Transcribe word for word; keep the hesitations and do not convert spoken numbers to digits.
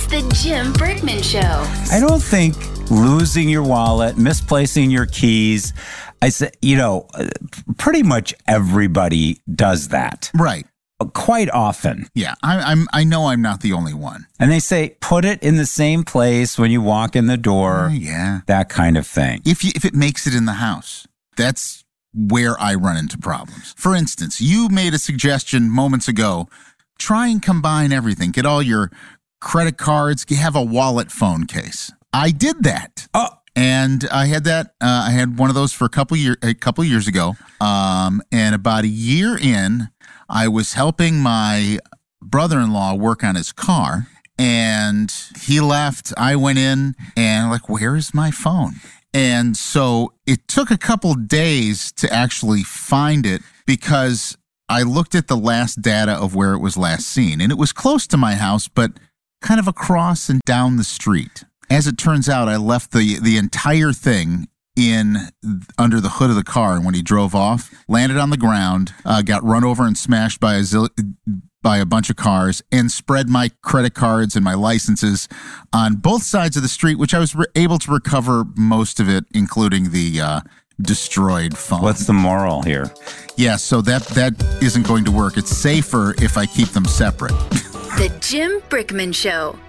It's the Jim Brickman Show. I don't think losing your wallet, misplacing your keys, I said, you know, pretty much everybody does that. Right. Quite often. Yeah, I, I'm. I know I'm not the only one. And they say, put it in the same place when you walk in the door. Uh, yeah. That kind of thing. If you, if it makes it in the house, that's where I run into problems. For instance, you made a suggestion moments ago. Try and combine everything. Get all your credit cards. Have a wallet phone case. I did that. Oh. And I had that. Uh, I had one of those for a couple year a couple years ago. Um, and about a year in, I was helping my brother-in-law work on his car, and he left. I went in, and like, where's my phone? And so it took a couple days to actually find it because I looked at the last data of where it was last seen, and it was close to my house, but kind of across and down the street. As it turns out, I left the the entire thing in under the hood of the car, and when he drove off, landed on the ground, uh, got run over and smashed by a zil- by a bunch of cars, and spread my credit cards and my licenses on both sides of the street, which I was re- able to recover most of it, including the uh, destroyed phone. What's the moral here? Yeah, so that that isn't going to work. It's safer if I keep them separate. The Jim Brickman Show.